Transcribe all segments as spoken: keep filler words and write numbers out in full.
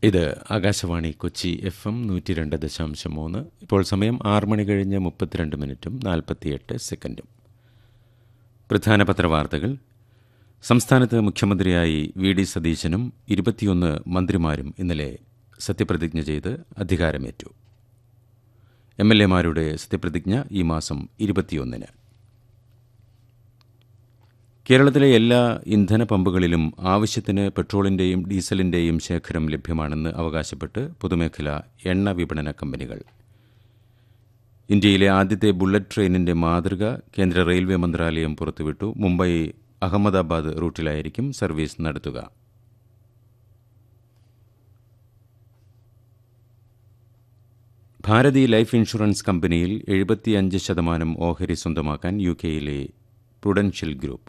ഇത് Akashvani Kochi F M നൂറ്റി രണ്ട് ദശാംശം മൂന്ന്. ഇപ്പോൾ സമയം ആറ് മണി കഴിഞ്ഞ് മുപ്പത്തിരണ്ട് മിനിറ്റും നാൽപ്പത്തിയെട്ട് സെക്കൻഡും. പ്രധാന പത്രവാർത്തകൾ. സംസ്ഥാനത്ത് മുഖ്യമന്ത്രിയായി വി ഡി സതീശനും ഇരുപത്തിയൊന്ന് മന്ത്രിമാരും ഇന്നലെ സത്യപ്രതിജ്ഞ ചെയ്ത് അധികാരമേറ്റു. എം എൽ എമാരുടെ സത്യപ്രതിജ്ഞ ഈ മാസം ഇരുപത്തിയൊന്നിന്. കേരളത്തിലെ എല്ലാ ഇന്ധന പമ്പുകളിലും ആവശ്യത്തിന് പെട്രോളിന്റെയും ഡീസലിന്റെയും ശേഖരം ലഭ്യമാണെന്ന് അവകാശപ്പെട്ട് പൊതുമേഖലാ എണ്ണ വിപണന കമ്പനികൾ. ഇന്ത്യയിലെ ആദ്യത്തെ ബുള്ളറ്റ് ട്രെയിനിന്റെ മാതൃക കേന്ദ്ര റെയിൽവേ മന്ത്രാലയം പുറത്തുവിട്ടു. മുംബൈ അഹമ്മദാബാദ് റൂട്ടിലായിരിക്കും സർവീസ് നടത്തുക. ഭാരതി ലൈഫ് ഇൻഷുറൻസ് കമ്പനിയിൽ എഴുപത്തിയഞ്ച് ശതമാനം ഓഹരി സ്വന്തമാക്കാൻ യു കെയിലെ പ്രുഡൻഷ്യൽ ഗ്രൂപ്പ്.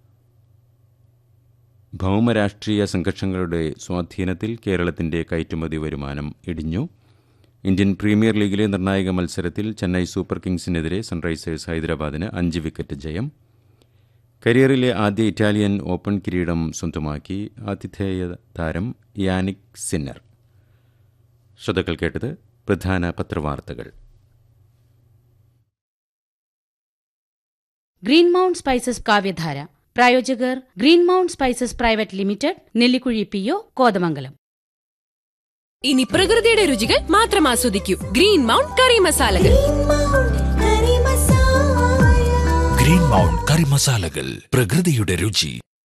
ഭൗമരാഷ്ട്രീയ സംഘർഷങ്ങളുടെ സ്വാധീനത്തിൽ കേരളത്തിന്റെ കയറ്റുമതി വരുമാനം ഇടിഞ്ഞു. ഇന്ത്യൻ പ്രീമിയർ ലീഗിലെ നിർണായക മത്സരത്തിൽ ചെന്നൈ സൂപ്പർ കിങ്സിനെതിരെ സൺറൈസേഴ്സ് ഹൈദരാബാദിന് അഞ്ച് വിക്കറ്റ് ജയം. കരിയറിലെ ആദ്യ ഇറ്റാലിയൻ ഓപ്പൺ കിരീടം സ്വന്തമാക്കി ആതിഥേയ താരം യാനിക് സിന്നർ. ശ്രോതാക്കൾ കേട്ടത് പ്രധാന പത്രവാർത്തകൾ. ഗ്രീൻ മൗണ്ട് സ്പൈസസ് കാവ്യധാര. പ്രായോജകർ green mount spices private limited, Nellikuzhi P O, Kothamangalam. ഇനി പ്രകൃതിയുടെ രുചികൾ മാത്രം ആസ്വദിക്കൂ. ഗ്രീൻ മൗണ്ട് കറി മസാലകൾ. ഗ്രീൻ മൗണ്ട് കറി മസാലകൾ, പ്രകൃതിയുടെ രുചി.